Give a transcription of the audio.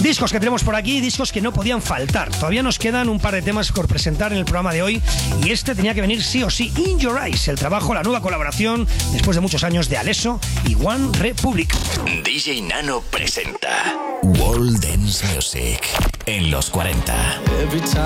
Discos que tenemos por aquí, discos que no podían faltar. Todavía nos quedan un par de temas por presentar en el programa de hoy y este tenía que venir sí o sí. In Your Eyes, el trabajo, la nueva colaboración después de muchos años de Alesso y One Republic. DJ Nano presenta World Dance Music en los 40.